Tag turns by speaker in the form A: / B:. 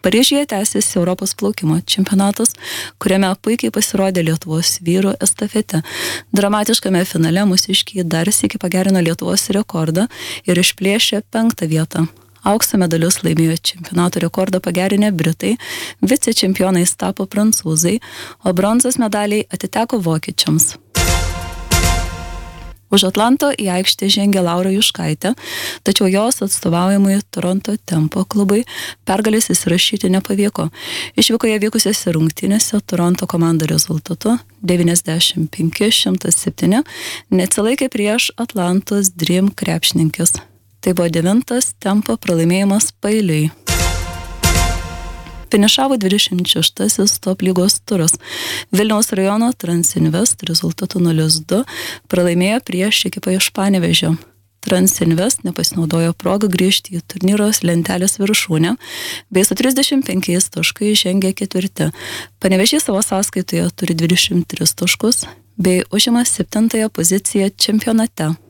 A: Paryžiuje tęsiasi Europos plaukimo čempionatas, kuriame puikiai pasirodė Lietuvos vyrų estafete. Dramatiškame finale mūsiškiai dar sykį pagerino Lietuvos rekordą ir išplėšė 5. vietą. Aukso medalius laimėjo čempionato rekordą pagerinę Britai, vicečempionais tapo prancūzai, o bronzos medaliai atiteko vokiečiams. Už Atlanto į aikštę žengė Laura Juškaitė, tačiau jos atstovaujamui Toronto Tempo klubui pergalės įsirašyti nepavyko. Išvykoje vykusiose rungtynėse Toronto komanda rezultatu 95-107 neatsilaikė prieš Atlantos Dream krepšininkes. Tai buvo 9. Tempo pralaimėjimas paeiliui. Finišavo 26. top lygos turas. Vilniaus rajono Transinvest rezultatu 0-2 pralaimėjo prieš ekipą iš Panevėžio. Transinvest nepasinaudojo progą grįžti į turnyros lentelės viršūnę, bei su 35 taškais žengė 4. Panevėžys savo sąskaitoje turi 23 taškus, bei užima 7. poziciją čempionate.